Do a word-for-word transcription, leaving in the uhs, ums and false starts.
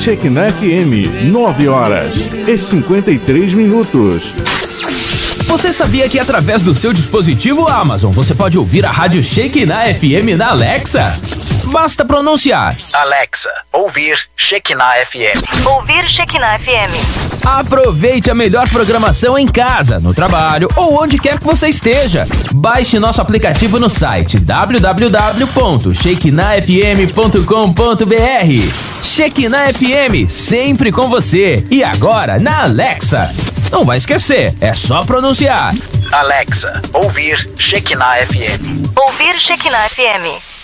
Shekinah F M, nove horas e cinquenta e três minutos. Você sabia que através do seu dispositivo Amazon você pode ouvir a rádio Shekinah F M na Alexa? Basta pronunciar: Alexa, ouvir Shekinah F M. Ouvir Shekinah F M. Aproveite a melhor programação em casa, no trabalho ou onde quer que você esteja. Baixe nosso aplicativo no site w w w ponto shekinah f m ponto com ponto b r. Shekinah F M, sempre com você. E agora na Alexa. Não vai esquecer, é só pronunciar: Alexa, ouvir Shekinah F M. Ouvir Shekinah F M.